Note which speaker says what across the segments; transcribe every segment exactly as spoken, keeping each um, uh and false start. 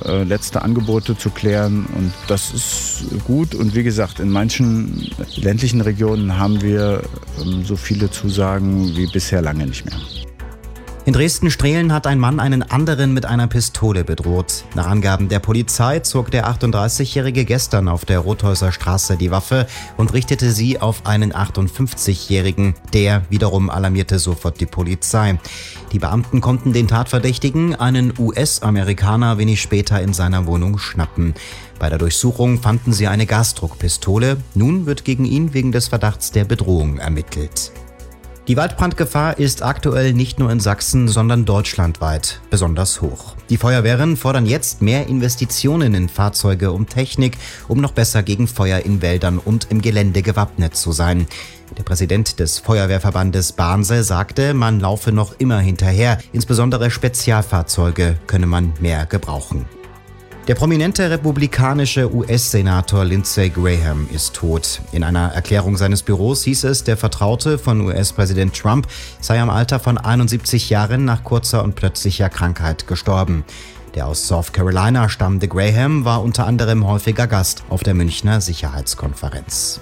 Speaker 1: äh, letzte Angebote zu klären. Und das ist gut. Und wie gesagt, in manchen ländlichen Regionen haben wir ähm, so viele Zusagen wie bisher lange nicht mehr.
Speaker 2: In Dresden-Strehlen hat ein Mann einen anderen mit einer Pistole bedroht. Nach Angaben der Polizei zog der achtunddreißigjährige gestern auf der Rothäuser Straße die Waffe und richtete sie auf einen achtundfünfzigjährigen. Der wiederum alarmierte sofort die Polizei. Die Beamten konnten den Tatverdächtigen, einen U S-Amerikaner, wenig später in seiner Wohnung schnappen. Bei der Durchsuchung fanden sie eine Gasdruckpistole. Nun wird gegen ihn wegen des Verdachts der Bedrohung ermittelt. Die Waldbrandgefahr ist aktuell nicht nur in Sachsen, sondern deutschlandweit besonders hoch. Die Feuerwehren fordern jetzt mehr Investitionen in Fahrzeuge und Technik, um noch besser gegen Feuer in Wäldern und im Gelände gewappnet zu sein. Der Präsident des Feuerwehrverbandes Barnse sagte, man laufe noch immer hinterher. Insbesondere Spezialfahrzeuge könne man mehr gebrauchen. Der prominente republikanische U S-Senator Lindsey Graham ist tot. In einer Erklärung seines Büros hieß es, der Vertraute von U S-Präsident Trump sei im Alter von einundsiebzig Jahren nach kurzer und plötzlicher Krankheit gestorben. Der aus South Carolina stammende Graham war unter anderem häufiger Gast auf der Münchner Sicherheitskonferenz.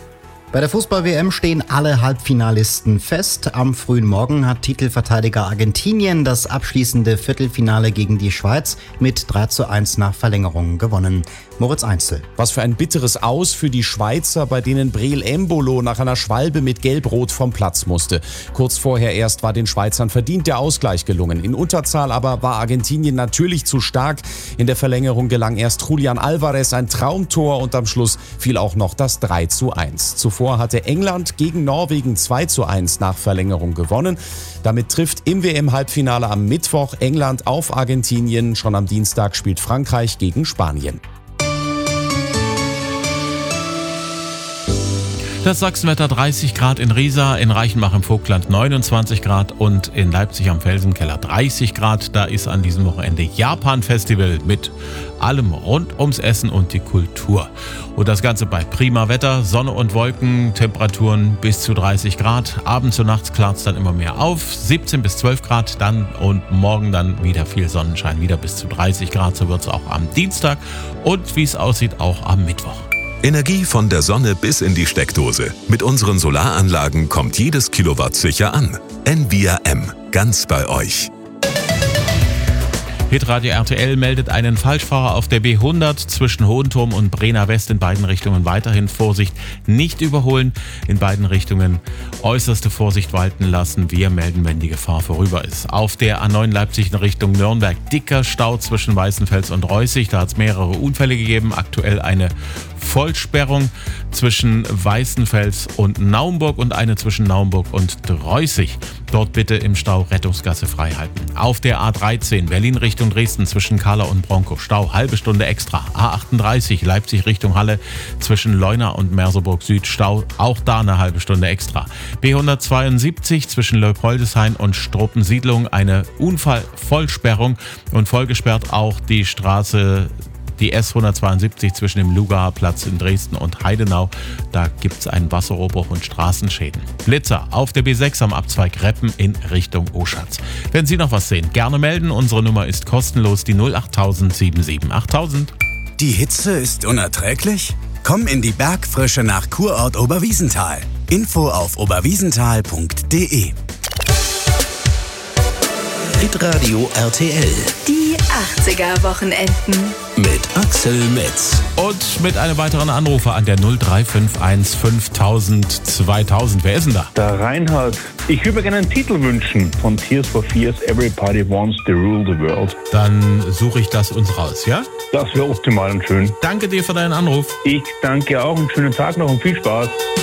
Speaker 2: Bei der Fußball-W M stehen alle Halbfinalisten fest. Am frühen Morgen hat Titelverteidiger Argentinien das abschließende Viertelfinale gegen die Schweiz mit drei zu eins nach Verlängerung gewonnen. Moritz Einzel.
Speaker 3: Was für ein bitteres Aus für die Schweizer, bei denen Breel Embolo nach einer Schwalbe mit Gelb-Rot vom Platz musste. Kurz vorher erst war den Schweizern verdient der Ausgleich gelungen. In Unterzahl aber war Argentinien natürlich zu stark. In der Verlängerung gelang erst Julian Alvarez ein Traumtor und am Schluss fiel auch noch das drei zu eins. Zuvor hatte England gegen Norwegen zwei zu eins nach Verlängerung gewonnen. Damit trifft im W M-Halbfinale am Mittwoch England auf Argentinien. Schon am Dienstag spielt Frankreich gegen Spanien.
Speaker 4: Das Sachsenwetter: dreißig Grad in Riesa, in Reichenbach im Vogtland neunundzwanzig Grad und in Leipzig am Felsenkeller dreißig Grad. Da ist an diesem Wochenende Japan-Festival mit allem rund ums Essen und die Kultur. Und das Ganze bei prima Wetter, Sonne und Wolken, Temperaturen bis zu dreißig Grad. Abends und nachts klart es dann immer mehr auf, siebzehn bis zwölf Grad dann und morgen dann wieder viel Sonnenschein, wieder bis zu dreißig Grad. So wird es auch am Dienstag und wie es aussieht auch am Mittwoch.
Speaker 5: Energie von der Sonne bis in die Steckdose. Mit unseren Solaranlagen kommt jedes Kilowatt sicher an. Envia M, ganz bei euch.
Speaker 4: Hitradio R T L meldet einen Falschfahrer auf der B hundert zwischen Hohenturm und Brenner West in beiden Richtungen. Weiterhin Vorsicht, nicht überholen. In beiden Richtungen äußerste Vorsicht walten lassen. Wir melden, wenn die Gefahr vorüber ist. Auf der A neun Leipzig in Richtung Nürnberg dicker Stau zwischen Weißenfels und Reußig. Da hat es mehrere Unfälle gegeben. Aktuell eine Vollsperrung zwischen Weißenfels und Naumburg und eine zwischen Naumburg und Reußig. Dort bitte im Stau Rettungsgasse frei halten. Auf der A dreizehn Berlin Richtung Dresden zwischen Kahler und Bronkow Stau, halbe Stunde extra. A achtunddreißig Leipzig Richtung Halle zwischen Leuna und Merseburg Süd Stau, auch da eine halbe Stunde extra. B hundertzweiundsiebzig zwischen Leupoldeshain und Struppensiedlung eine Unfallvollsperrung und vollgesperrt auch die Straße Die S hundertzweiundsiebzig zwischen dem Lugaer Platz in Dresden und Heidenau. Da gibt es einen Wasserrohrbruch und Straßenschäden. Blitzer auf der B sechs am Abzweig Reppen in Richtung Oschatz. Wenn Sie noch was sehen, gerne melden. Unsere Nummer ist kostenlos, die null acht null null null sieben sieben achttausend.
Speaker 6: Die Hitze ist unerträglich? Komm in die Bergfrische nach Kurort Oberwiesenthal. Info auf oberwiesenthal punkt de.
Speaker 5: Hitradio R T L.
Speaker 7: Die achtziger-Wochenenden.
Speaker 5: Mit Axel Metz.
Speaker 4: Und mit einem weiteren Anrufer an der null drei fünf eins fünftausend zweitausend. Wer ist denn da?
Speaker 8: Der Reinhard. Ich würde mir gerne einen Titel wünschen von Tears for Fears, Everybody Wants to Rule the World.
Speaker 4: Dann suche ich das uns raus, ja?
Speaker 8: Das wäre optimal und schön.
Speaker 4: Danke dir für deinen Anruf.
Speaker 8: Ich danke auch, einen schönen Tag noch und viel Spaß.